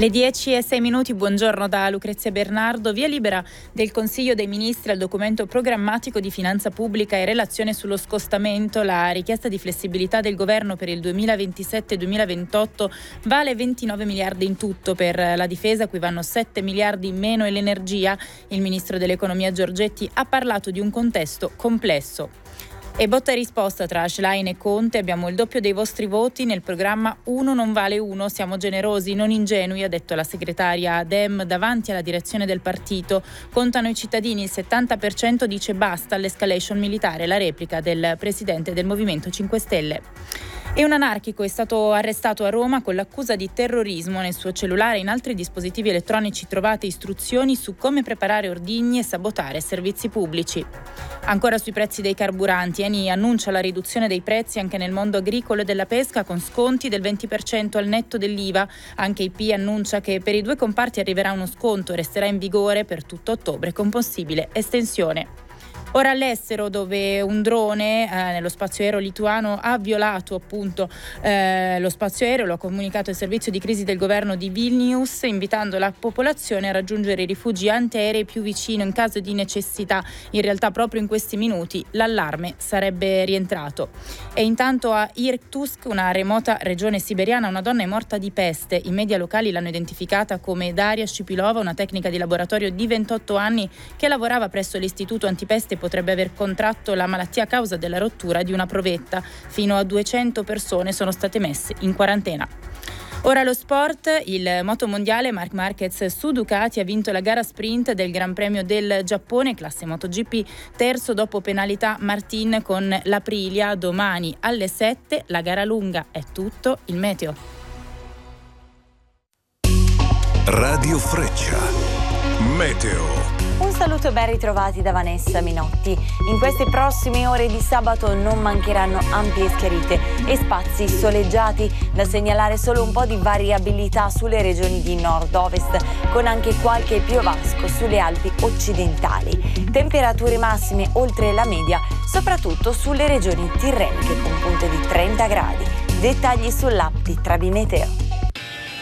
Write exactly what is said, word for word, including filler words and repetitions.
Le dieci e sei minuti, buongiorno da Lucrezia Bernardo. Via libera del Consiglio dei Ministri al documento programmatico di finanza pubblica e relazione sullo scostamento. La richiesta di flessibilità del governo per il duemilaventisette duemilaventotto vale ventinove miliardi in tutto. Per la difesa, a cui vanno sette miliardi in meno, e l'energia, il ministro dell'economia Giorgetti ha parlato di un contesto complesso. E botta e risposta tra Schlein e Conte: abbiamo il doppio dei vostri voti nel programma uno non vale uno, siamo generosi, non ingenui, ha detto la segretaria Dem davanti alla direzione del partito. Contano i cittadini, il settanta per cento dice basta all'escalation militare, la replica del presidente del Movimento cinque Stelle. E un anarchico è stato arrestato a Roma con l'accusa di terrorismo. Nel suo cellulare e in altri dispositivi elettronici trovate istruzioni su come preparare ordigni e sabotare servizi pubblici. Ancora sui prezzi dei carburanti, Eni annuncia la riduzione dei prezzi anche nel mondo agricolo e della pesca con sconti del venti per cento al netto dell'I V A. Anche I P annuncia che per i due comparti arriverà uno sconto, resterà in vigore per tutto ottobre con possibile estensione. Ora all'estero, dove un drone eh, nello spazio aereo lituano ha violato appunto eh, lo spazio aereo, lo ha comunicato il servizio di crisi del governo di Vilnius, invitando la popolazione a raggiungere i rifugi antiaerei più vicino in caso di necessità. In realtà proprio in questi minuti l'allarme sarebbe rientrato. E intanto a Irkutsk, una remota regione siberiana, una donna è morta di peste. I media locali l'hanno identificata come Daria Shipilova, una tecnica di laboratorio di ventotto anni che lavorava presso l'istituto antipeste. Potrebbe aver contratto la malattia a causa della rottura di una provetta. Fino a duecento persone sono state messe in quarantena. Ora lo sport, il motomondiale. Marc Marquez su Ducati ha vinto la gara sprint del Gran Premio del Giappone, classe MotoGP, terzo dopo penalità Martin con l'Aprilia. Domani alle sette la gara lunga. È tutto. Il meteo. Radio Freccia, meteo. Un saluto e ben ritrovati da Vanessa Minotti. In queste prossime ore di sabato non mancheranno ampie schiarite e spazi soleggiati, da segnalare solo un po' di variabilità sulle regioni di nord-ovest, con anche qualche piovasco sulle Alpi occidentali. Temperature massime oltre la media, soprattutto sulle regioni tirreniche con punte di trenta gradi. Dettagli sull'app di Trabi Meteo.